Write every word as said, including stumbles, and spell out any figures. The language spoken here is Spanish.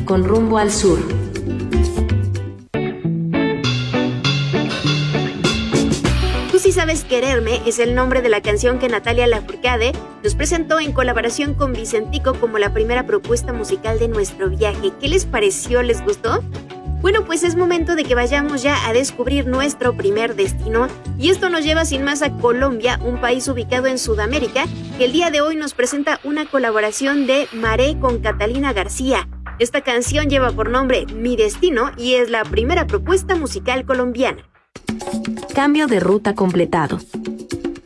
con Rumbo al Sur. Tú sí sabes quererme es el nombre de la canción que Natalia Lafourcade nos presentó en colaboración con Vicentico como la primera propuesta musical de nuestro viaje. ¿Qué les pareció? ¿Les gustó? Bueno, pues es momento de que vayamos ya a descubrir nuestro primer destino, y esto nos lleva sin más a Colombia, un país ubicado en Sudamérica, que el día de hoy nos presenta una colaboración de Maré con Catalina García. Esta canción lleva por nombre Mi Destino y es la primera propuesta musical colombiana. Cambio de ruta completado.